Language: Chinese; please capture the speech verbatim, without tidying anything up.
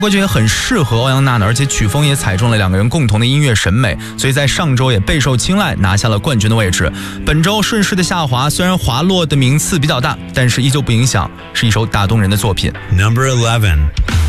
歌曲也很适合欧阳娜娜，而且曲风也踩中了两个人共同的音乐审美，所以在上周也备受青睐，拿下了冠军的位置。本周顺势的下滑，虽然滑落的名次比较大，但是依旧不影响，是一首打动人的作品。 Number eleven.